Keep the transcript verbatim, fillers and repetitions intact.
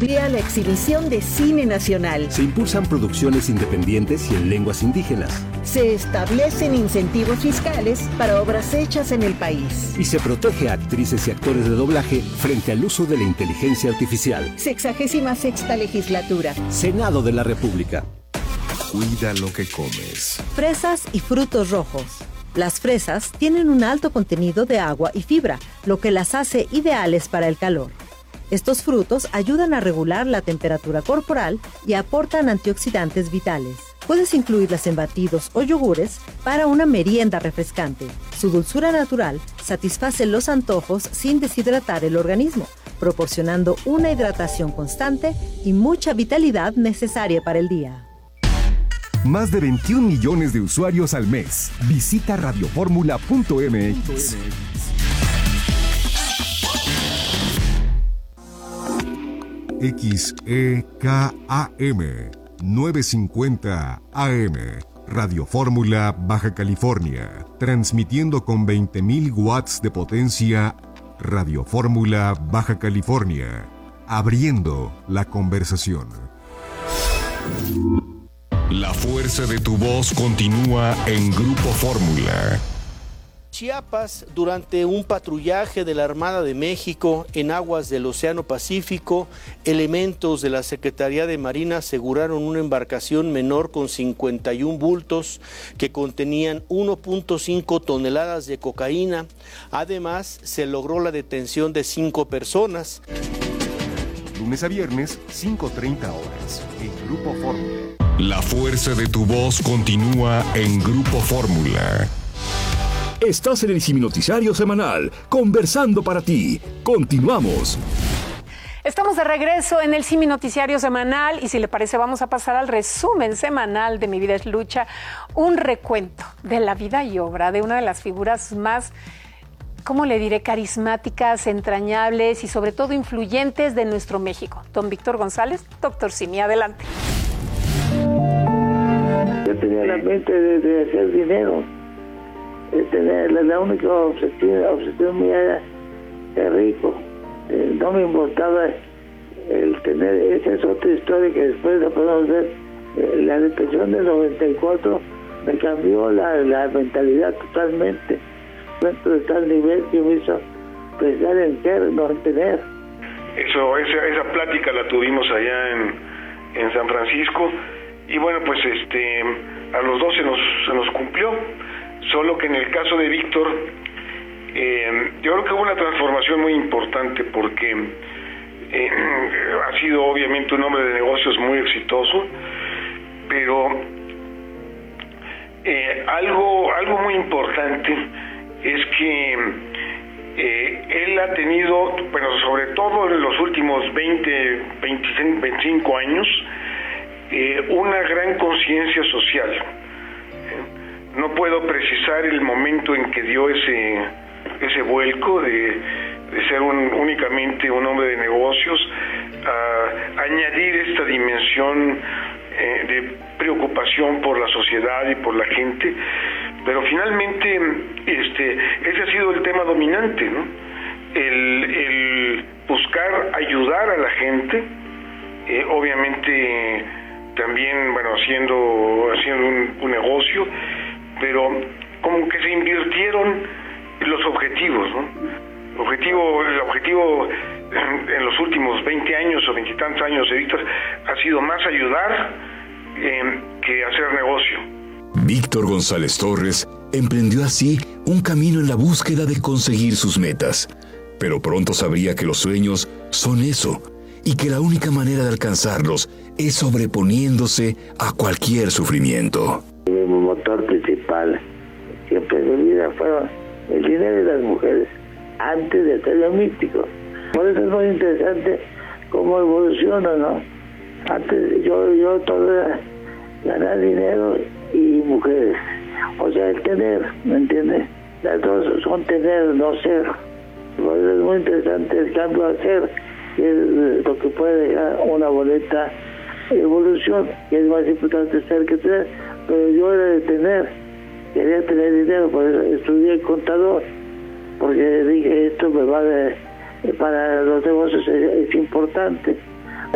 amplía la exhibición de cine nacional. Se impulsan producciones independientes y en lenguas indígenas. Se establecen incentivos fiscales para obras hechas en el país. Y se protege a actrices y actores de doblaje frente al uso de la inteligencia artificial. Sexagésima sexta legislatura. Senado de la República. Cuida lo que comes. Fresas y frutos rojos. Las fresas tienen un alto contenido de agua y fibra, lo que las hace ideales para el calor. Estos frutos ayudan a regular la temperatura corporal y aportan antioxidantes vitales. Puedes incluirlas en batidos o yogures para una merienda refrescante. Su dulzura natural satisface los antojos sin deshidratar el organismo, proporcionando una hidratación constante y mucha vitalidad necesaria para el día. Más de veintiún millones de usuarios al mes. Visita radioformula punto m x. X E K A M novecientos cincuenta A M, Radio Fórmula, Baja California, transmitiendo con veinte mil watts de potencia. Radio Fórmula, Baja California, abriendo la conversación. La fuerza de tu voz continúa en Grupo Fórmula. Chiapas, durante un patrullaje de la Armada de México en aguas del Océano Pacífico, elementos de la Secretaría de Marina aseguraron una embarcación menor con cincuenta y un bultos que contenían uno punto cinco toneladas de cocaína. Además, se logró la detención de cinco personas. Lunes a viernes, cinco treinta horas, en Grupo Fórmula. La fuerza de tu voz continúa en Grupo Fórmula. Estás en el Ciminoticiario Semanal, conversando para ti. Continuamos. Estamos de regreso en el Ciminoticiario Semanal y si le parece vamos a pasar al resumen semanal de Mi Vida es Lucha, un recuento de la vida y obra de una de las figuras más, ¿cómo le diré?, carismáticas, entrañables y sobre todo influyentes de nuestro México. Don Víctor González, doctor Simi, adelante. Yo tenía la mente de, de hacer dinero. Tener, la única obsesión, obsesión mía era ser rico. Eh, no me importaba el tener, esa es otra historia que después la podemos ver. Eh, la depresión del noventa y cuatro me cambió la, la mentalidad totalmente. Dentro de tal nivel que me hizo pensar en ser, no en tener. Eso, esa, esa plática la tuvimos allá en, en San Francisco y bueno, pues este a los dos se nos, se nos cumplió. Solo que en el caso de Víctor, eh, yo creo que hubo una transformación muy importante porque eh, ha sido obviamente un hombre de negocios muy exitoso, pero eh, algo, algo muy importante es que eh, él ha tenido, bueno, sobre todo en los últimos veinte, veinticinco años, eh, una gran conciencia social. No puedo precisar el momento en que dio ese ese vuelco de, de ser un, únicamente un hombre de negocios a añadir esta dimensión eh, de preocupación por la sociedad y por la gente, pero finalmente este ese ha sido el tema dominante, ¿no? El, el buscar ayudar a la gente, eh, obviamente también, bueno, haciendo haciendo un, un negocio, pero como que se invirtieron los objetivos, ¿no? Objetivo, el objetivo en, en los últimos veinte años o veintitantos años de Víctor ha sido más ayudar eh, que hacer negocio. Víctor González Torres emprendió así un camino en la búsqueda de conseguir sus metas, pero pronto sabría que los sueños son eso y que la única manera de alcanzarlos es sobreponiéndose a cualquier sufrimiento. Mi motor principal siempre en mi vida fueron el dinero y las mujeres, antes de ser lo místico. Por eso es muy interesante cómo evoluciona, ¿no? Antes yo, yo todo era ganar dinero y mujeres. O sea, el tener, ¿me entiendes? Las dos son tener, no ser. Por eso es muy interesante el cambio a ser, que es lo que puede dejar una bonita evolución, que es más importante ser que tener. Pero yo era de tener, quería tener dinero, por eso estudié contador, porque dije esto me va de, para los negocios es, es importante.